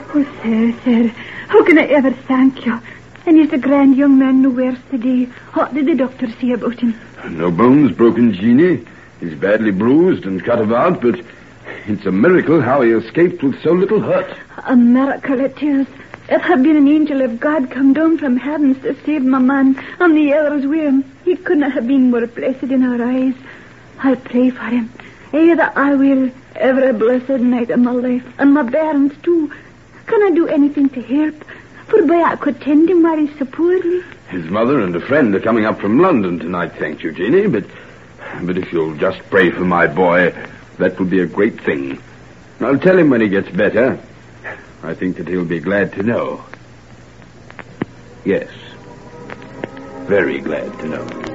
Oh, sir, how can I ever thank you? And he's a grand young man nowhere today. What did the doctor say about him? No bones broken, Jeannie. He's badly bruised and cut about, but it's a miracle how he escaped with so little hurt. A miracle it is. It had been an angel of God come down from heavens to save my man and the others with him. He couldn't have been more blessed in our eyes. I'll pray for him. That I will every blessed night of my life, and my bairns too. Can I do anything to help? For boy, I could tend him while he's so poorly. His mother and a friend are coming up from London tonight, thank you, Jeannie, but if you'll just pray for my boy, that would be a great thing. I'll tell him when he gets better. I think that he'll be glad to know. Yes, very glad to know.